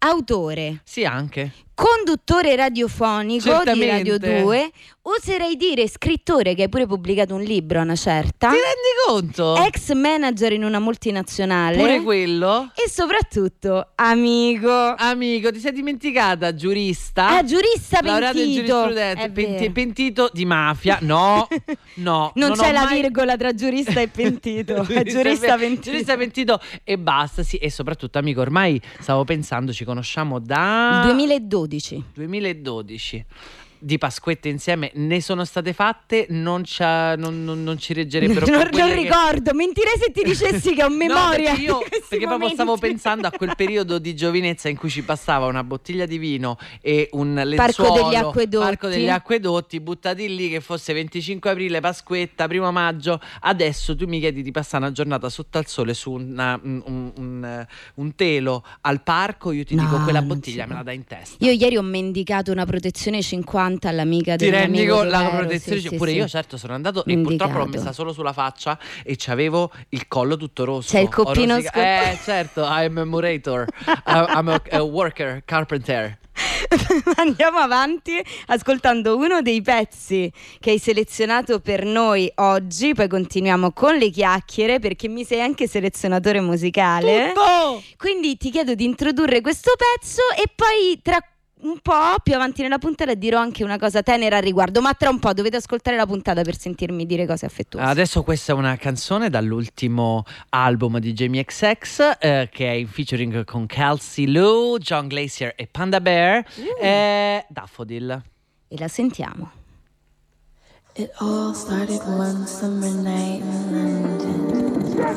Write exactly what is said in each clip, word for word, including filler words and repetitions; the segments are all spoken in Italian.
autore, Sì, anche. conduttore radiofonico di Radio Certamente. due, oserei dire scrittore, che hai pure pubblicato un libro, una certa, Ti rendi conto? ex manager in una multinazionale Pure quello. e soprattutto amico. Amico, ti sei dimenticata, giurista? Ah, giurista laureato in pentito. giurisprudenza, È penti- vero. pentito di mafia. No, no. Non, c'è ho la mai- virgola tra giurista e pentito, è giurista pentito. Giurista pentito e basta, sì. E soprattutto, amico, ormai stavo pensando, ci conosciamo da Il duemiladodici. duemiladodici. Di Pasquette insieme ne sono state fatte, non, c'ha- non, non- non ci reggerebbero più Non, non quelle che- ricordo, mentirei se ti dicessi che ho memoria. No, perché io di questi perché proprio stavo momenti. pensando a quel periodo di giovinezza in cui ci passava una bottiglia di vino e un Parco lenzuolo, degli Acquedotti. Parco degli Acquedotti, buttati lì, che fosse venticinque aprile, Pasquetta, primo maggio. Adesso tu mi chiedi di passare una giornata sotto al sole su una- un, un- un- un telo al parco, io ti No, dico quella non bottiglia si me può. la dai in testa. Io ieri ho mendicato una protezione cinquanta all'amica Ti del mio rendi amico conto? La Romero, protezione, sì, sì, pure sì. io certo sono andato e Mendicato. purtroppo l'ho messa solo sulla faccia e c'avevo il collo tutto rosso. C'è il coppino Ho rosica- scottato. Eh certo, I'm a murator, I'm a, a worker, carpenter. Andiamo avanti ascoltando uno dei pezzi che hai selezionato per noi oggi, poi continuiamo con le chiacchiere perché mi sei anche selezionatore musicale. Tutto! Quindi ti chiedo di introdurre questo pezzo e poi tra un po' più avanti nella puntata dirò anche una cosa tenera al riguardo, ma tra un po' dovete ascoltare la puntata per sentirmi dire cose affettuose. Adesso questa è una canzone dall'ultimo album di Jamie X X eh, che è in featuring con Kelsey Lou, John Glacier e Panda Bear, Mm. eh, Daffodil. E la sentiamo. It all started one summer night in London.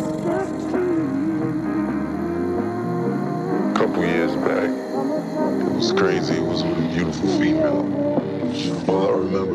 A couple years back. It was crazy. It was with a beautiful female. All I remember